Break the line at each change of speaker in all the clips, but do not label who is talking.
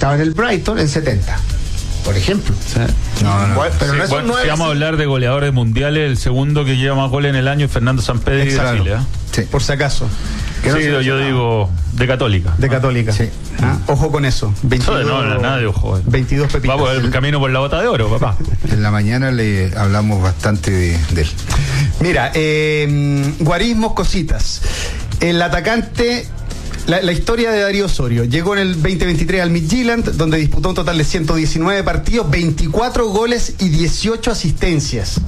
estaba en el Brighton en 70. Por ejemplo.
Sí.
Pero no es un 9.
Si vamos a hablar de goleadores mundiales, el segundo que lleva más goles en el año es Fernando Sampedri de Chile.
Sí.
Por si acaso.
Sí, yo digo de Católica.
De Católica.
Sí.
Ojo con eso. 22,
no, nada de ojo.
22 pepitas.
Vamos el camino por la bota de oro, papá.
En la mañana le hablamos bastante de él.
Mira, guarismos, cositas. El atacante... La historia de Darío Osorio. Llegó en el 2023 al Midtjylland, donde disputó un total de 119 partidos, 24 goles y 18 asistencias.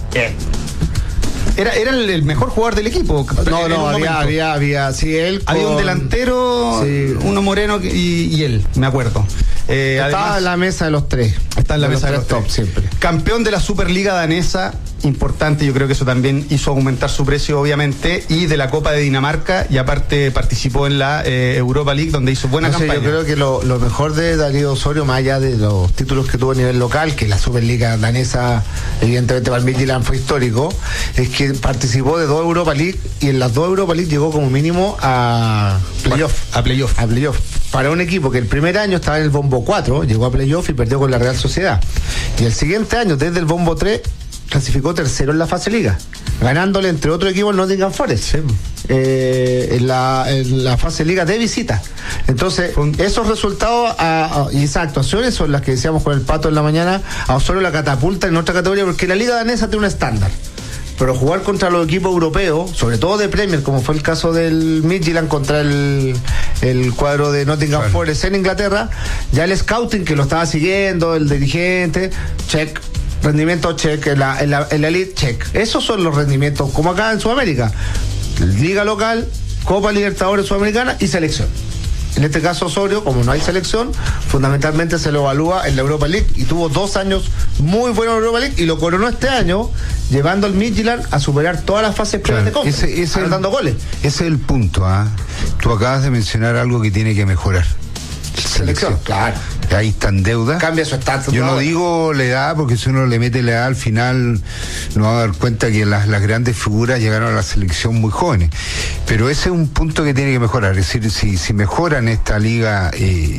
Era el mejor jugador del equipo.
Había, sí, él
había un delantero, sí, uno moreno y él, me acuerdo.
Estaba en la mesa de los tres.
Está en la mesa de los top siempre. Campeón de la Superliga danesa, importante, yo creo que eso también hizo aumentar su precio, obviamente, y de la Copa de Dinamarca, y aparte participó en la Europa League, donde hizo buena campaña.
Yo creo que lo mejor de Darío Osorio, más allá de los títulos que tuvo a nivel local, que la Superliga danesa, evidentemente para el Midtjylland fue histórico, es que participó de 2 Europa League, y en las 2 Europa League llegó como mínimo a playoff. Para un equipo que el primer año estaba en el bombo 4, llegó a playoff y perdió con la Real Sociedad. Y el siguiente año, desde el bombo 3, clasificó tercero en la fase liga, ganándole entre otros equipos el Nottingham Forest, sí, en la fase liga de visita. Entonces, esos resultados y esas actuaciones son las que decíamos con el Pato en la mañana, a Osorio la catapulta en otra categoría, porque la liga danesa tiene un estándar. Pero jugar contra los equipos europeos, sobre todo de Premier, como fue el caso del Midtjylland contra el cuadro de Nottingham Forest en Inglaterra, ya el scouting que lo estaba siguiendo, el dirigente, check, rendimiento check, en la elite check. Esos son los rendimientos, como acá en Sudamérica: Liga local, Copa Libertadores Sudamericana y selección. En este caso Osorio, como no hay selección, fundamentalmente se lo evalúa en la Europa League, y tuvo 2 años muy buenos en Europa League, y lo coronó este año, llevando al Midtjylland a superar todas las fases previas de Copa, dando goles. Ese es el punto. Tú acabas de mencionar algo que tiene que mejorar.
Selección, claro.
Ahí está en deuda.
Cambia su estatus.
Yo no digo la edad, porque si uno le mete la edad, al final nos va a dar cuenta que las grandes figuras llegaron a la selección muy jóvenes. Pero ese es un punto que tiene que mejorar. Es decir, si mejoran esta liga,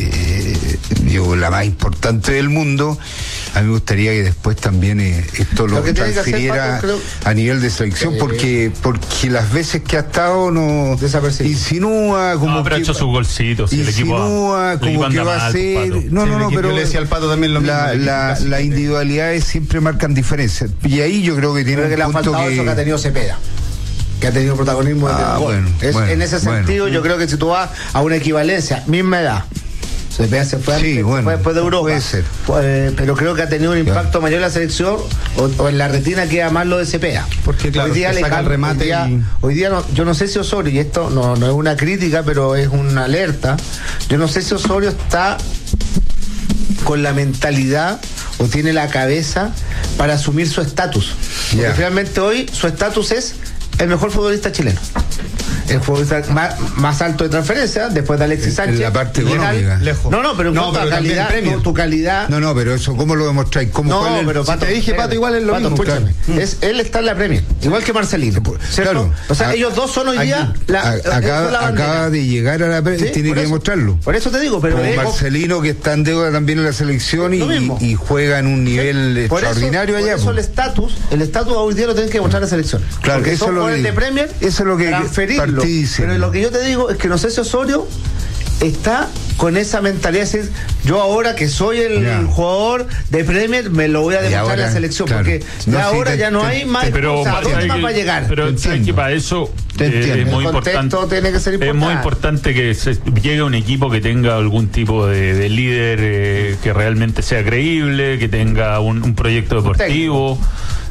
la más importante del mundo, a mí me gustaría que después también esto lo transfiriera a nivel de selección, porque las veces que ha estado no insinúa como
pero ha hecho sus golcitos,
insinúa como que va a ser. Pero
yo le decía al Pato también lo mismo.
Las individualidades siempre marcan diferencias, y ahí yo creo que tiene un punto
eso que ha tenido Cepeda, que ha tenido protagonismo en ese sentido. Yo creo que si tú vas a una equivalencia, misma edad, Cepeda se fue después de Europa,
puede ser.
Pero creo que ha tenido un impacto mayor en la selección, o en la retina queda más lo de Cepeda, porque claro, hoy día le saca el remate. Hoy día yo no sé si Osorio, y esto no es una crítica, pero es una alerta, yo no sé si Osorio está con la mentalidad o tiene la cabeza para asumir su estatus, porque finalmente hoy su estatus es el mejor futbolista chileno, el futbolista más alto de transferencia, después de Alexis Sánchez.
En la parte económica.
Lejos. Pero en cuanto a calidad, tu calidad.
Pero eso, ¿cómo lo demostráis?
Pero Pato, te dije, Pato, igual es lo mismo.
Claro.
Él está en la Premier, igual que Marcelino.
Claro.
O sea, ellos dos son hoy día
acaba de llegar a la Premier, tiene que demostrarlo.
Por eso te digo, pero
Marcelino, que está en deuda también en la selección y juega en un nivel extraordinario allá.
Por eso el estatus hoy día lo tienen que demostrar la selección.
Claro, que eso es lo que
de Premier,
eso es lo que
transferirlo. Pero lo que yo te digo es que no sé si Osorio está con esa mentalidad de decir, yo ahora que soy el jugador de Premier me lo voy a demostrar en la selección, porque ahora ya no hay más.
Pero
¿a dónde más va a llegar?
Pero sabes que para eso es muy importante.
Tiene que ser importante.
Es muy importante que llegue un equipo que tenga algún tipo de líder que realmente sea creíble, que tenga un proyecto deportivo.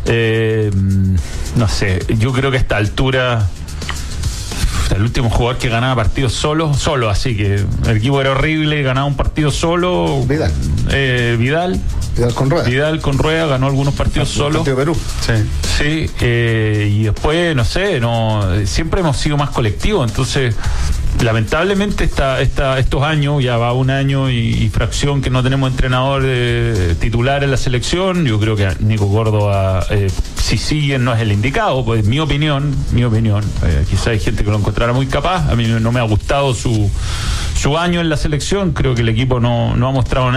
No sé, yo creo que a esta altura el último jugador que ganaba partidos solo, así que el equipo era horrible, ganaba un partido solo. Vidal con Rueda ganó algunos partidos solo.
Partido Perú.
Sí, y después, no sé, siempre hemos sido más colectivos, entonces lamentablemente estos años, ya va un año y fracción que no tenemos entrenador titular en la selección. Yo creo que Nico Córdoba, si sigue, no es el indicado, pues mi opinión, quizá hay gente que lo encontrará muy capaz. A mí no me ha gustado su año en la selección, creo que el equipo no ha mostrado nada.